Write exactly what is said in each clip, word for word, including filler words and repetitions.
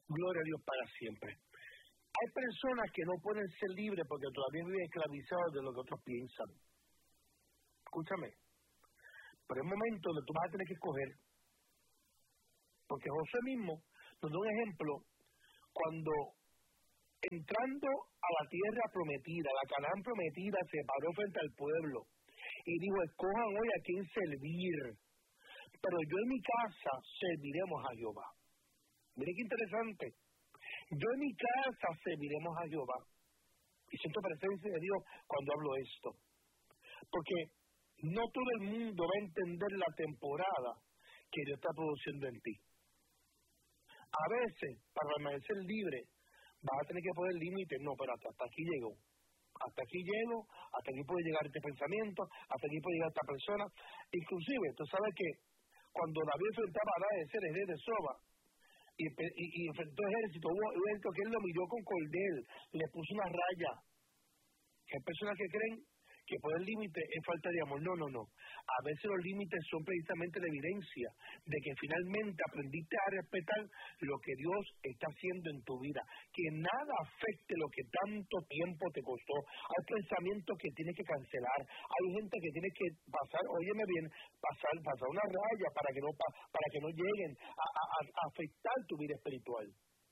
Gloria a Dios para siempre. Hay personas que no pueden ser libres porque todavía viven esclavizados de lo que otros piensan. Escúchame. Pero hay momentos donde tú vas a tener que escoger. Porque Josué mismo nos da un ejemplo cuando entrando a la tierra prometida, la Canaán prometida, se paró frente al pueblo y dijo, escojan hoy a quién servir, pero yo en mi casa serviremos a Jehová. Mire qué interesante. Yo en mi casa serviremos a Jehová. Y siento presencia de Dios cuando hablo esto. Porque no todo el mundo va a entender la temporada que Dios está produciendo en ti. A veces, para permanecer libre, vas a tener que poner límites. No, pero hasta, hasta aquí llego. Hasta aquí llego, hasta aquí puede llegar este pensamiento, hasta aquí puede llegar esta persona. Inclusive, tú sabes que cuando David enfrentaba a Hadadezer, rey de Soba, y, y, y enfrentó ejército, hubo un ejército que él lo miró con cordel, le puso una raya. Hay personas que creen que poner límites es falta de amor. No, no, no. A veces los límites son precisamente la evidencia de que finalmente aprendiste a respetar lo que Dios está haciendo en tu vida. Que nada afecte lo que tanto tiempo te costó. Hay pensamientos que tienes que cancelar. Hay gente que tienes que pasar, óyeme bien, pasar, pasar una raya para que no, para que no lleguen a, a, a afectar tu vida espiritual.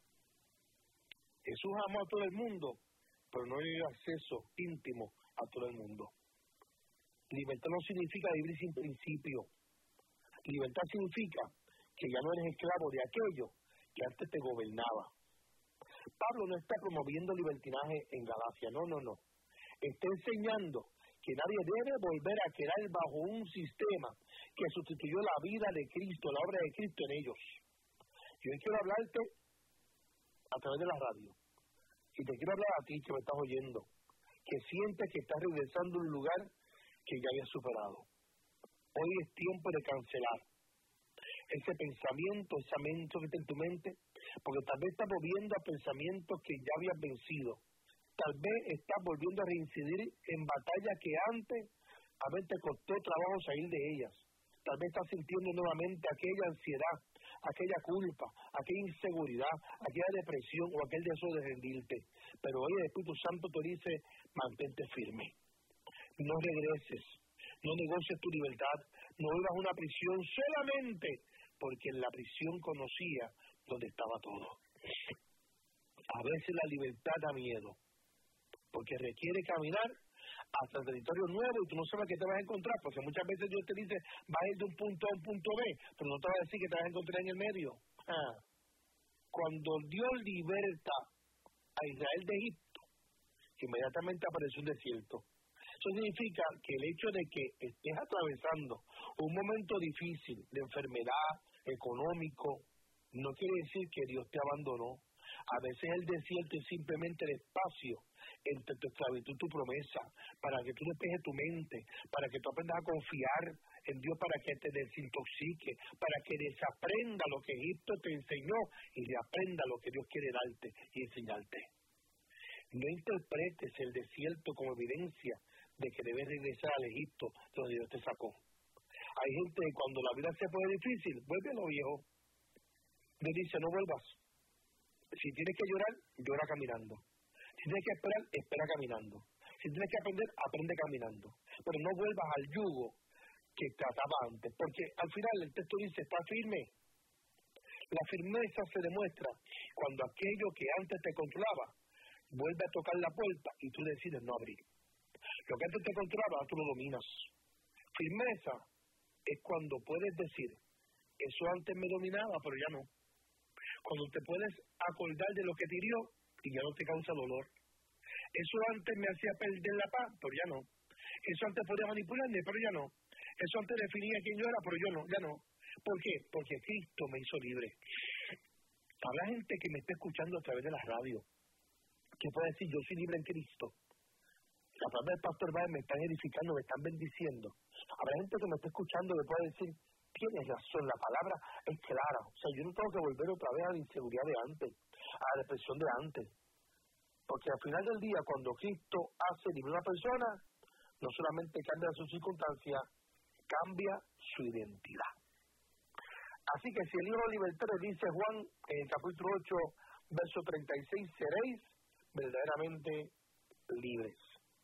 Jesús amó a todo el mundo, pero no dio acceso íntimo a todo el mundo. Libertad no significa vivir sin principio. Libertad significa que ya no eres esclavo de aquello que antes te gobernaba. Pablo no está promoviendo libertinaje en Galacia, no, no, no. Está enseñando que nadie debe volver a quedar bajo un sistema que sustituyó la vida de Cristo, la obra de Cristo en ellos. Yo quiero hablarte a través de la radio. Y te quiero hablar a ti que me estás oyendo, que sientes que estás regresando a un lugar que ya habías superado. Hoy es tiempo de cancelar ese pensamiento, esa mente que está en tu mente, porque tal vez estás volviendo a pensamientos que ya habías vencido. Tal vez estás volviendo a reincidir en batallas que antes a veces te costó trabajo salir de ellas. Tal vez estás sintiendo nuevamente aquella ansiedad, aquella culpa, aquella inseguridad, aquella depresión o aquel deseo de rendirte. Pero hoy el Espíritu Santo te dice, mantente firme. No regreses, no negocies tu libertad, no vivas una prisión solamente porque en la prisión conocía donde estaba todo. A veces la libertad da miedo, porque requiere caminar hasta el territorio nuevo y tú no sabes qué te vas a encontrar, porque muchas veces Dios te dice, vas a ir de un punto A a un punto B, pero no te va a decir que te vas a encontrar en el medio. Ah. Cuando Dios liberta a Israel de Egipto, inmediatamente apareció un desierto. Eso significa que el hecho de que estés atravesando un momento difícil de enfermedad, económico, no quiere decir que Dios te abandonó. A veces el desierto es simplemente el espacio entre tu esclavitud y tu promesa, para que tú despejes tu mente, para que tú aprendas a confiar en Dios, para que te desintoxique, para que desaprenda lo que Egipto te enseñó y reaprenda lo que Dios quiere darte y enseñarte. No interpretes el desierto como evidencia de que debes regresar al Egipto donde Dios te sacó. Hay gente que cuando la vida se pone difícil, vuelve a lo viejo. Dios dice, no vuelvas. Si tienes que llorar, llora caminando. Si tienes que esperar, espera caminando. Si tienes que aprender, aprende caminando. Pero no vuelvas al yugo que trataba antes, porque al final el texto dice, está firme. La firmeza se demuestra cuando aquello que antes te controlaba vuelve a tocar la puerta y tú decides no abrir. Lo que antes te controlaba, tú lo dominas. Firmeza es cuando puedes decir, eso antes me dominaba, pero ya no. Cuando te puedes acordar de lo que te hirió y ya no te causa dolor. Eso antes me hacía perder la paz, pero ya no. Eso antes podía manipularme, pero ya no. Eso antes definía quién yo era, pero yo no, ya no. ¿Por qué? Porque Cristo me hizo libre. Habrá gente que me está escuchando a través de la radio, que puede decir, yo soy libre en Cristo. La palabra del pastor Báez me están edificando, me están bendiciendo. Habrá gente que me está escuchando que puede decir, tienes razón, la palabra es clara. O sea, yo no tengo que volver otra vez a la inseguridad de antes, a la depresión de antes. Porque al final del día, cuando Cristo hace libre a una persona, no solamente cambia su circunstancia, cambia su identidad. Así que si el Hijo libertare, dice Juan en el capítulo ocho, verso treinta y seis, seréis verdaderamente libres.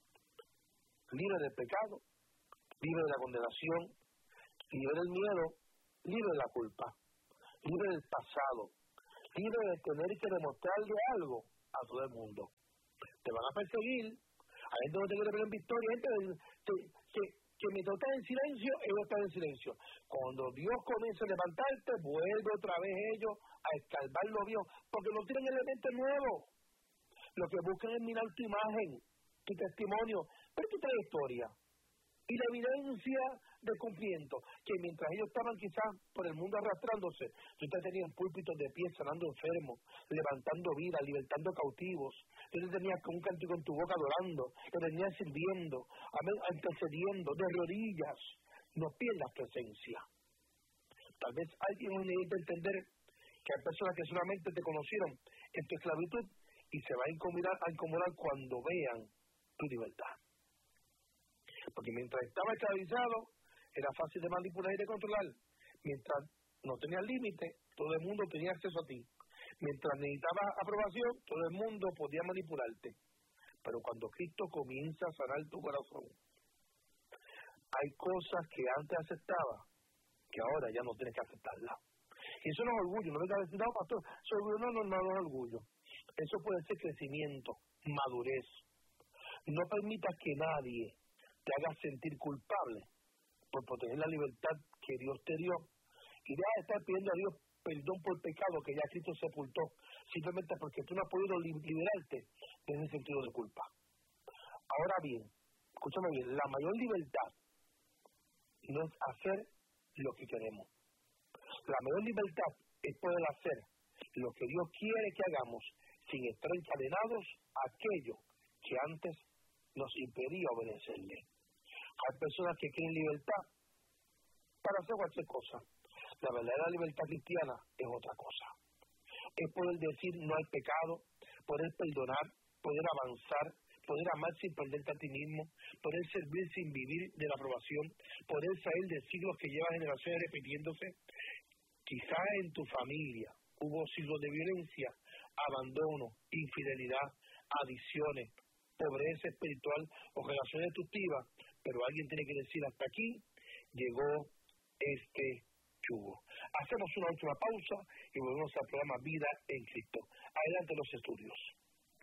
Libres del pecado, libres de la condenación, libres del miedo, libres de la culpa, libres del pasado, libres de tener que demostrarle algo a todo el mundo. Te van a perseguir, a gente no te quiere ver en victoria, gente que, que, que mientras estás en silencio, ellos están en silencio. Cuando Dios comienza a levantarte, vuelve otra vez ellos a escarbar lo viejo, porque no tienen elementos nuevos. Lo que buscan es mirar tu imagen, tu testimonio, pero tu trayectoria. Y la evidencia de cumplimiento, que mientras ellos estaban quizás por el mundo arrastrándose, tú te tenías en púlpitos de pie, sanando enfermos, levantando vidas, libertando cautivos. Tú te tenías con un cántico en tu boca adorando, te tenías sirviendo, amén, intercediendo, de rodillas. No pierdas tu esencia. Tal vez alguien necesita entender que hay personas que solamente te conocieron en tu esclavitud y se va a incomodar, a incomodar cuando vean tu libertad. Porque mientras estaba esclavizado, era fácil de manipular y de controlar. Mientras no tenías límite, todo el mundo tenía acceso a ti. Mientras necesitabas aprobación, todo el mundo podía manipularte. Pero cuando Cristo comienza a sanar tu corazón, hay cosas que antes aceptabas, que ahora ya no tienes que aceptarlas. Y eso no es orgullo, no me a decir, no, pastor, eso es orgullo, no, no, no, no es orgullo. Eso puede ser crecimiento, madurez. No permitas que nadie te haga sentir culpable por proteger la libertad que Dios te dio. Y deja de estar pidiendo a Dios perdón por pecado que ya Cristo sepultó, simplemente porque tú no has podido liberarte de ese sentido de culpa. Ahora bien, escúchame bien, la mayor libertad no es hacer lo que queremos. La mayor libertad es poder hacer lo que Dios quiere que hagamos sin estar encadenados a aquello que antes nos impedía obedecerle. Hay personas que quieren libertad para hacer cualquier cosa. La verdadera libertad cristiana es otra cosa. Es poder decir no al pecado, poder perdonar, poder avanzar, poder amar sin perderte a ti mismo, poder servir sin vivir de la aprobación, poder salir de siglos que llevan generaciones repitiéndose. Quizás en tu familia hubo siglos de violencia, abandono, infidelidad, adicciones, pobreza espiritual o relaciones destructivas, pero alguien tiene que decir hasta aquí llegó este yugo. Hacemos una última pausa y volvemos al programa Vida en Cristo. Adelante los estudios.